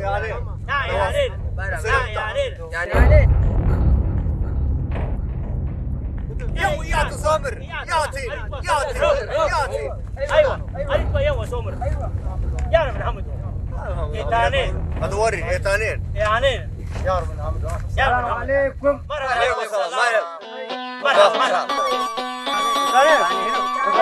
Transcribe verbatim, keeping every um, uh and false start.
يا علي لا يا علي لا يا علي يعني علي يو يا سومر ياتي ياتي ياتي ايوه ايوه يا سومر يا من حمد ايه ثاني ادوري ايه ثانيين يا علي يا رب من حمد السلام عليكم مرحبا عليكم السلام مرحبا مرحبا ثانيين